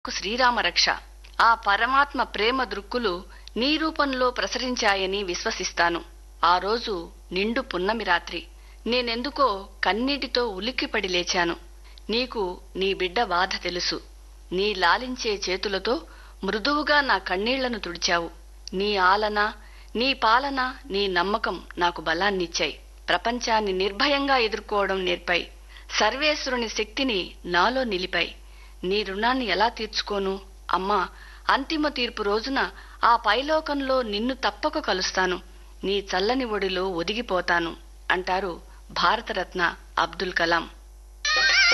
శ్రీరామ రక్ష. ఆ పరమాత్మ ప్రేమ దృక్కులు నీ రూపంలో ప్రసరించాయని విశ్వసిస్తాను. ఆ రోజు నిండు పున్నమి రాత్రి. నేనెందుకో కన్నీటితో ఉలిక్కిపడి లేచాను. నీకు నీ బిడ్డ బాధ తెలుసు. నీ లాలించే చేతులతో మృదువుగా నా కన్నీళ్లను తుడిచావు. నీ ఆలన, నీ పాలన, నీ నమ్మకం నాకు బలాన్నిచ్చాయి. ప్రపంచాన్ని నిర్భయంగా ఎదుర్కోవడం నేర్పాయి. సర్వేశ్వరుని శక్తిని నాలో నిలిపాయి. నీ రుణాన్ని ఎలా తీర్చుకోను? అమ్మా, అంతిమ తీర్పు రోజున ఆ పైలోకంలో నిన్ను తప్పక కలుస్తాను. నీ చల్లని ఒడిలో ఒదిగిపోతాను అంటారు భారతరత్న అబ్దుల్ కలాం.